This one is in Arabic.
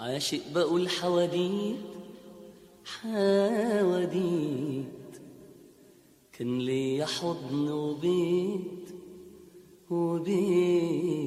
عاشق بقول حواديت حواديت، كان ليا حضن وبيت وبيت.